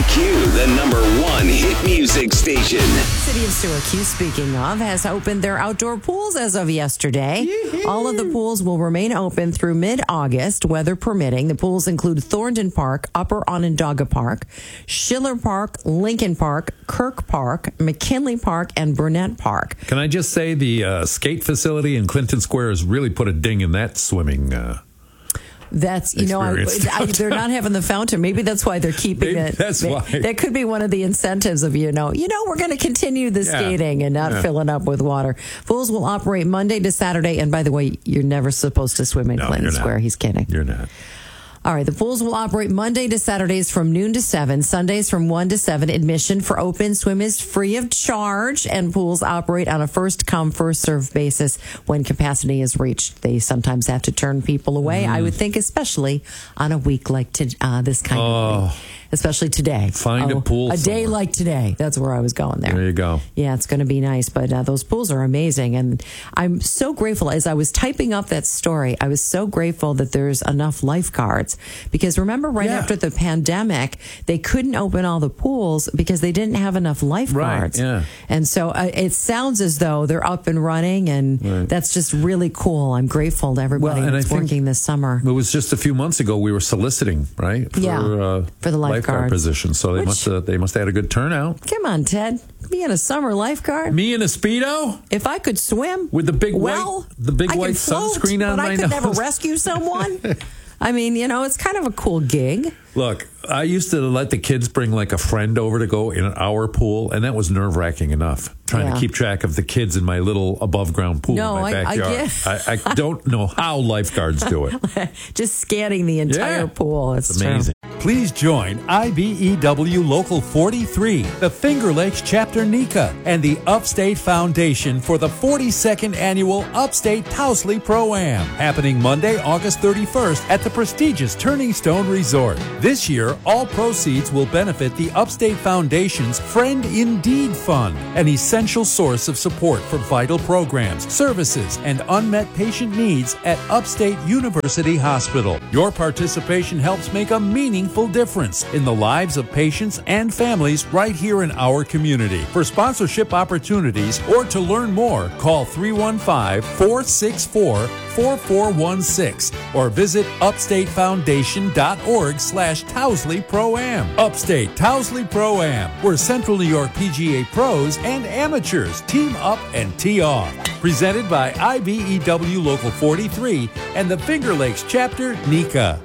Q, the #1 hit music station. City of Syracuse, speaking of, has opened their outdoor pools as of yesterday. All of the pools will remain open through mid-August, weather permitting. The pools include Thornton Park, Upper Onondaga Park, Schiller Park, Lincoln Park, Kirk Park, McKinley Park, and Burnett Park. Can I just say the skate facility in Clinton Square has really put a ding in that swimming That's, they're not having the fountain. Maybe that's why they're keeping it. That's why. That could be one of the incentives of, we're going to continue the skating and not fill it up with water. Pools will operate Monday to Saturday. And by the way, you're never supposed to swim in Clinton Square. He's kidding. You're not. All right, the pools will operate Monday to Saturdays from noon to 7, Sundays from 1 to 7. Admission for open swim is free of charge, and pools operate on a first-come, first-served basis when capacity is reached. They sometimes have to turn people away, I would think, especially on a week like this kind of week. Especially today. Find a pool A somewhere. day like today. That's where I was going there. There you go. Yeah, it's going to be nice. But those pools are amazing. And I'm so grateful. As I was typing up that story, I was so grateful that there's enough lifeguards. Because remember, after the pandemic, they couldn't open all the pools because they didn't have enough lifeguards. Right, yeah. And so it sounds as though they're up and running. And that's just really cool. I'm grateful to everybody that's working this summer. It was just a few months ago we were soliciting, right? For the lifeguard position. So they must have had a good turnout. Come on, Ted. Being a summer lifeguard. Me in a Speedo? If I could swim with the big white I could float, sunscreen on but my I could nose. never rescue someone. I mean, it's kind of a cool gig. Look, I used to let the kids bring like a friend over to go in our pool, and that was nerve-wracking enough, trying to keep track of the kids in my little above-ground pool in my backyard. I don't know how lifeguards do it. Just scanning the entire pool. It's amazing. True. Please join IBEW Local 43, the Finger Lakes Chapter NECA, and the Upstate Foundation for the 42nd Annual Upstate Towsley Pro-Am, happening Monday, August 31st at the prestigious Turning Stone Resort. This year, all proceeds will benefit the Upstate Foundation's Friend Indeed Fund, an essential source of support for vital programs, services, and unmet patient needs at Upstate University Hospital. Your participation helps make a meaningful difference in the lives of patients and families right here in our community. For sponsorship opportunities or to learn more, call 315-464-4416 or visit upstatefoundation.org/Towsley Pro-Am. Upstate Towsley Pro-Am, where Central New York PGA pros and amateurs team up and tee off. Presented by IBEW Local 43 and the Finger Lakes Chapter NECA.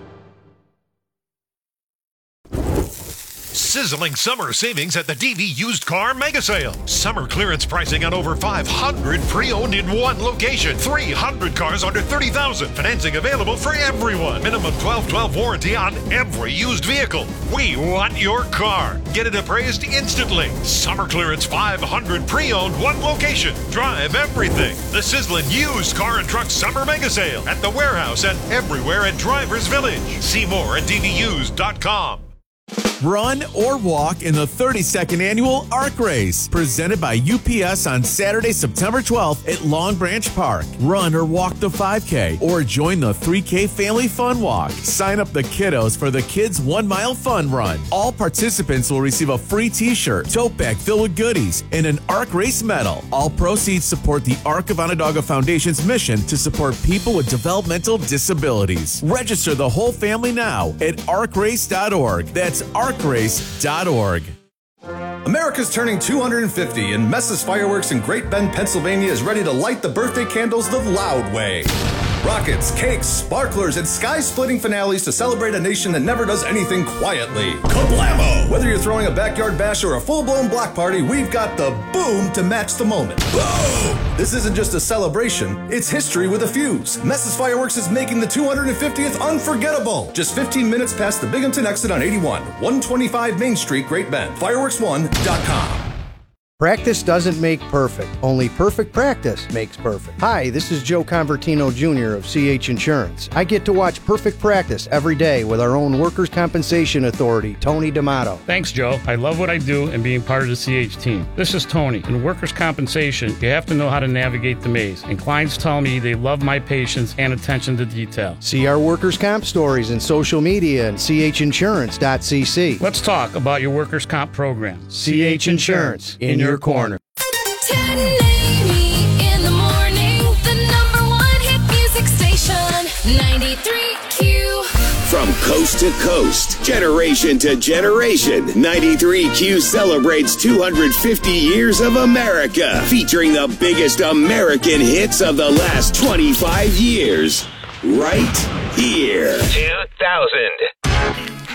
Sizzling summer savings at the DV Used Car Mega Sale. Summer clearance pricing on over 500 pre-owned in one location. 300 cars under $30,000. Financing available for everyone. Minimum 12/12 warranty on every used vehicle. We want your car. Get it appraised instantly. Summer clearance 500 pre-owned, one location. Drive everything. The sizzling Used Car and Truck Summer Mega Sale at the warehouse and everywhere at Drivers Village. See more at dvused.com. Run or walk in the 32nd Annual ARC Race, presented by UPS on Saturday, September 12th at Long Branch Park. Run or walk the 5K or join the 3K Family Fun Walk. Sign up the kiddos for the Kids 1 Mile Fun Run. All participants will receive a free t-shirt, tote bag filled with goodies, and an ARC Race medal. All proceeds support the Arc of Onondaga Foundation's mission to support people with developmental disabilities. Register the whole family now at arcrace.org. That's arcrace.org. America's turning 250, and Mess's Fireworks in Great Bend, Pennsylvania is ready to light the birthday candles the loud way. Rockets, cakes, sparklers, and sky-splitting finales to celebrate a nation that never does anything quietly. Kablamo! Whether you're throwing a backyard bash or a full-blown block party, we've got the boom to match the moment. Boom! This isn't just a celebration, it's history with a fuse. Mess's Fireworks is making the 250th unforgettable. Just 15 minutes past the Binghamton exit on 81, 125 Main Street, Great Bend. Fireworks1.com. Practice doesn't make perfect. Only perfect practice makes perfect. Hi, this is Joe Convertino Jr. of CH Insurance. I get to watch perfect practice every day with our own workers' compensation authority, Tony D'Amato. Thanks, Joe. I love what I do and being part of the CH team. This is Tony. In workers' compensation, you have to know how to navigate the maze, and clients tell me they love my patience and attention to detail. See our workers' comp stories in social media and chinsurance.cc. Let's talk about your workers' comp program. CH Insurance, in your corner. 1080 in the morning, the number one hit music station, 93Q. From coast to coast, generation to generation, 93Q celebrates 250 years of America, featuring the biggest American hits of the last 25 years. Right here. 2000.